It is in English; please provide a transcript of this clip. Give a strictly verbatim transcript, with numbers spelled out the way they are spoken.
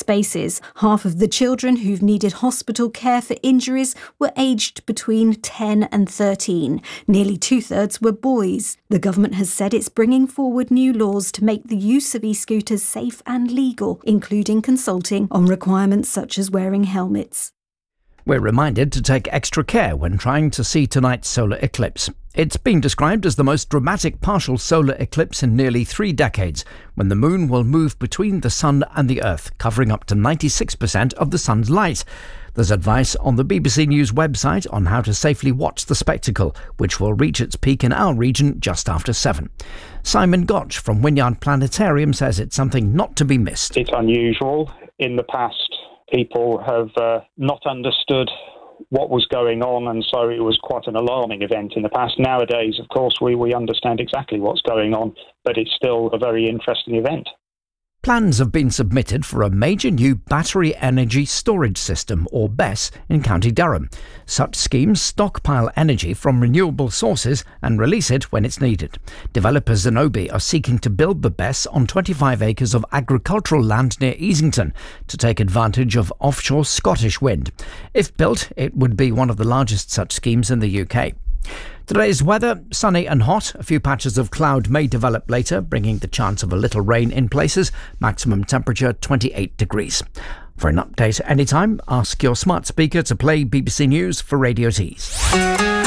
spaces. Half of the children who've needed hospital care for injuries were aged between ten and thirteen. Nearly two-thirds were boys. The government has said it's bringing forward new laws to make the use of e-scooters safe and legal, including consulting on requirements such as wearing helmets. We're reminded to take extra care when trying to see tonight's solar eclipse. It's been described as the most dramatic partial solar eclipse in nearly three decades, when the moon will move between the sun and the earth, covering up to ninety-six percent of the sun's light. There's advice on the B B C News website on how to safely watch the spectacle, which will reach its peak in our region just after seven. Simon Gotch from Wynyard Planetarium says it's something not to be missed. It's unusual. In the past, people have uh, not understood what was going on, and so it was quite an alarming event in the past. Nowadays, of course, we, we understand exactly what's going on, but it's still a very interesting event. Plans have been submitted for a major new battery energy storage system, or B E S, in County Durham. Such schemes stockpile energy from renewable sources and release it when it's needed. Developers Zenobē are seeking to build the B E S on twenty-five acres of agricultural land near Easington to take advantage of offshore Scottish wind. If built, it would be one of the largest such schemes in the U K. Today's weather, sunny and hot. A few patches of cloud may develop later, bringing the chance of a little rain in places. Maximum temperature twenty-eight degrees. For an update anytime, ask your smart speaker to play B B C News for Radio Tees.